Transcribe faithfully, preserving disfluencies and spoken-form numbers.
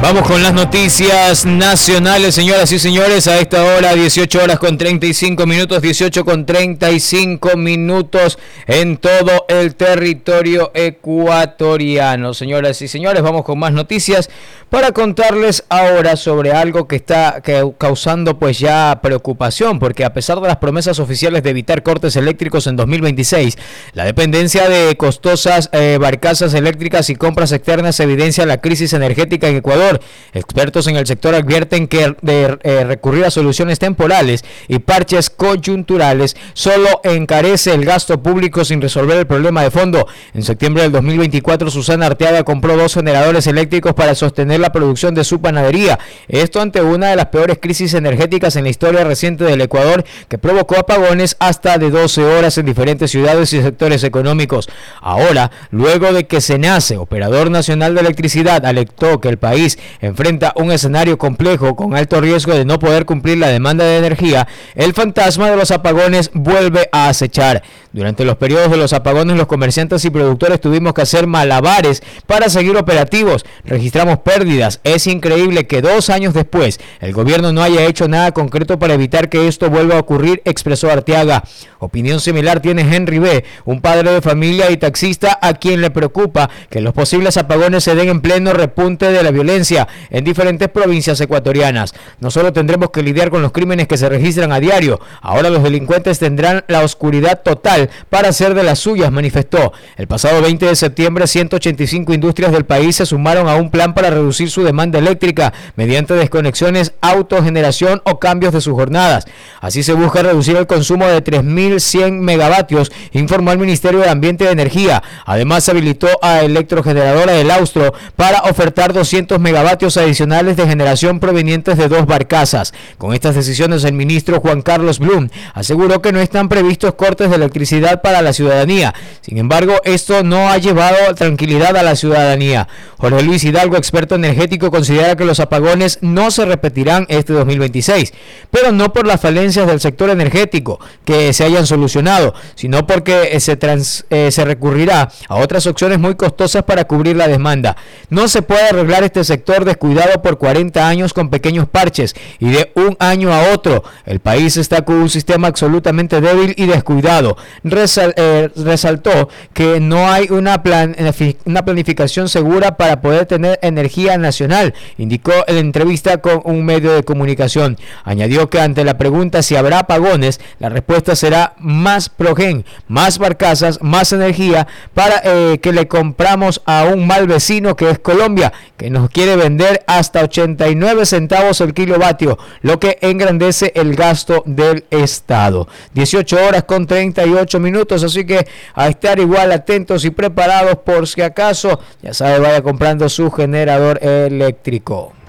Vamos con las noticias nacionales, señoras y señores, a esta hora, dieciocho horas con treinta y cinco minutos, dieciocho con treinta y cinco minutos en todo el territorio ecuatoriano. Señoras y señores, vamos con más noticias para contarles ahora sobre algo que está causando pues ya preocupación, porque a pesar de las promesas oficiales de evitar cortes eléctricos en dos mil veintiséis, la dependencia de costosas eh, barcazas eléctricas y compras externas evidencia la crisis energética en Ecuador. Expertos en el sector advierten que de eh, recurrir a soluciones temporales y parches coyunturales solo encarece el gasto público sin resolver el problema de fondo. En septiembre del dos mil veinticuatro, Susana Arteaga compró dos generadores eléctricos para sostener la producción de su panadería. Esto ante una de las peores crisis energéticas en la historia reciente del Ecuador, que provocó apagones hasta de doce horas en diferentes ciudades y sectores económicos. Ahora, luego de que SENACE, Operador Nacional de Electricidad, alertó que el país enfrenta un escenario complejo con alto riesgo de no poder cumplir la demanda de energía, el fantasma de los apagones vuelve a acechar. Durante los periodos de los apagones, los comerciantes y productores tuvimos que hacer malabares para seguir operativos. Registramos pérdidas. Es increíble que dos años después el gobierno no haya hecho nada concreto para evitar que esto vuelva a ocurrir, expresó Arteaga. Opinión similar tiene Henry B., un padre de familia y taxista a quien le preocupa que los posibles apagones se den en pleno repunte de la violencia en diferentes provincias ecuatorianas. No solo tendremos que lidiar con los crímenes que se registran a diario, ahora los delincuentes tendrán la oscuridad total para hacer de las suyas, manifestó. El pasado veinte de septiembre, ciento ochenta y cinco industrias del país se sumaron a un plan para reducir su demanda eléctrica mediante desconexiones, autogeneración o cambios de sus jornadas. Así se busca reducir el consumo de tres mil cien megavatios, informó el Ministerio de Ambiente y Energía. Además, se habilitó a Electrogeneradora del Austro para ofertar doscientos megavatios adicionales de generación provenientes de dos barcazas. Con estas decisiones, el ministro Juan Carlos Blum aseguró que no están previstos cortes de electricidad para la ciudadanía. Sin embargo, esto no ha llevado tranquilidad a la ciudadanía. Jorge Luis Hidalgo, experto energético, considera que los apagones no se repetirán este dos mil veintiséis, pero no por las falencias del sector energético que se hayan solucionado, sino porque se, trans, eh, se recurrirá a otras opciones muy costosas para cubrir la demanda. No se puede arreglar este sector descuidado por cuarenta años con pequeños parches y de un año a otro. El país está con un sistema absolutamente débil y descuidado. Resal, eh, resaltó que no hay una, plan, una planificación segura para poder tener energía nacional, indicó en entrevista con un medio de comunicación. Añadió que ante la pregunta si habrá apagones, la respuesta será más progen, más barcazas, más energía para eh, que le compramos a un mal vecino que es Colombia, que nos quiere vender hasta ochenta y nueve centavos el kilovatio, lo que engrandece el gasto del Estado. dieciocho horas con treinta y ocho minutos, así que a estar igual atentos y preparados por si acaso, ya sabe, vaya comprando su generador eléctrico.